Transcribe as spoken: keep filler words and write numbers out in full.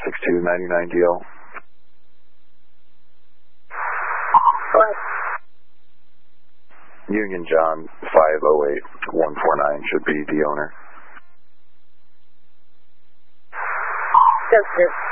six two nine nine D L. What? Union John five oh eight one four nine should be the owner. Sensitive.